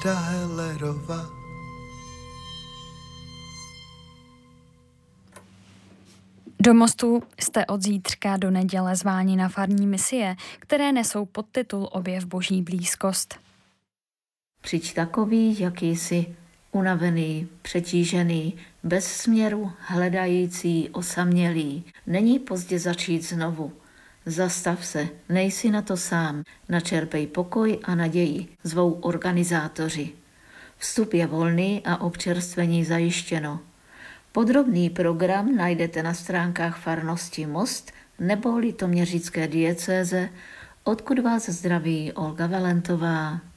Frida Hellerová. Do Mostu jste od zítřka do neděle zváni na farní misie, které nesou podtitul Objev Boží blízkost. Přijď takový, jaký jsi, unavený, přetížený, bez směru, hledající, osamělý. Není pozdě začít znovu. Zastav se, nejsi na to sám, načerpej pokoj a naději, zvou organizátoři. Vstup je volný a občerstvení zajištěno. Podrobný program najdete na stránkách farnosti Most nebo Litoměřické diecéze, odkud vás zdraví Olga Valentová.